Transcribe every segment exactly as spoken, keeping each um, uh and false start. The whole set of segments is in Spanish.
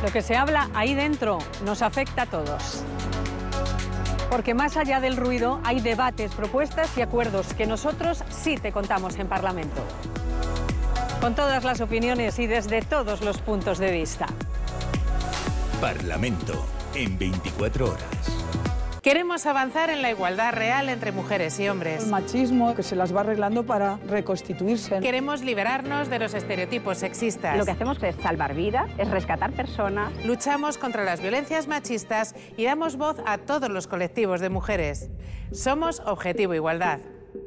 Lo que se habla ahí dentro nos afecta a todos. Porque más allá del ruido hay debates, propuestas y acuerdos que nosotros sí te contamos en Parlamento. Con todas las opiniones y desde todos los puntos de vista. Parlamento en veinticuatro horas. Queremos avanzar en la igualdad real entre mujeres y hombres. El machismo que se las va arreglando para reconstituirse. Queremos liberarnos de los estereotipos sexistas. Lo que hacemos es salvar vidas, es rescatar personas. Luchamos contra las violencias machistas y damos voz a todos los colectivos de mujeres. Somos Objetivo Igualdad.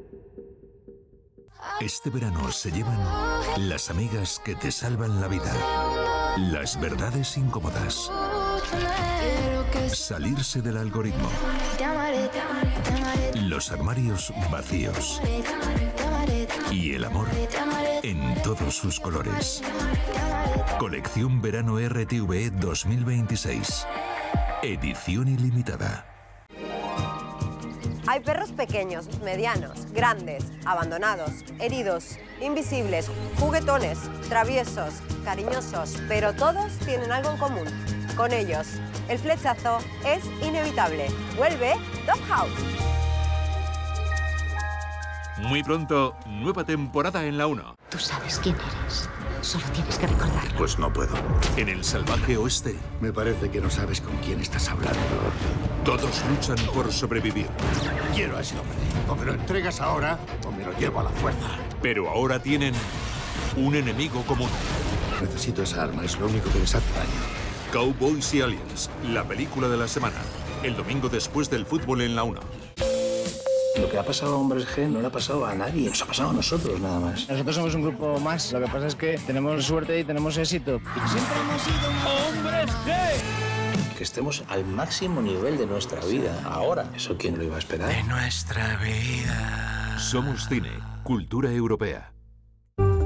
Este verano se llevan las amigas que te salvan la vida. Las verdades incómodas. Salirse del algoritmo. Los armarios vacíos. Y el amor en todos sus colores. Colección Verano R T V E dos mil veintiséis. Edición ilimitada. Hay perros pequeños, medianos, grandes, abandonados, heridos, invisibles, juguetones, traviesos, cariñosos, pero todos tienen algo en común. Con ellos, el flechazo es inevitable. Vuelve Dog House. Muy pronto, nueva temporada en la uno. Tú sabes quién eres. Solo tienes que recordarlo. Pues no puedo. En el salvaje oeste, Me parece que no sabes con quién estás hablando. todos luchan por sobrevivir. Quiero a ese hombre. O me lo entregas ahora o me lo llevo a la fuerza. Pero ahora tienen un enemigo común. Necesito esa arma, es lo único que les hace daño. Cowboys y Aliens, la película de la semana. El domingo después del fútbol en la uno. Lo que ha pasado a Hombres G no le ha pasado a nadie, nos ha pasado a nosotros nada más. Nosotros somos un grupo más, lo que pasa es que tenemos suerte y tenemos éxito. Siempre hemos sido Hombres G. Que estemos al máximo nivel de nuestra vida, ahora. ¿Eso quién lo iba a esperar? De nuestra vida. Somos cine, cultura europea.